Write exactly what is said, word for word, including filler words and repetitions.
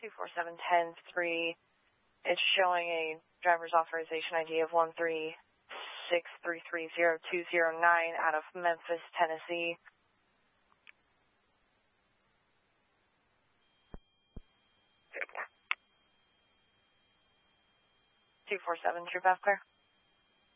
two four seven one zero three. It's showing a driver's authorization I D of one three six three three zero two zero nine out of Memphis, Tennessee. two four seven, True Path Clear.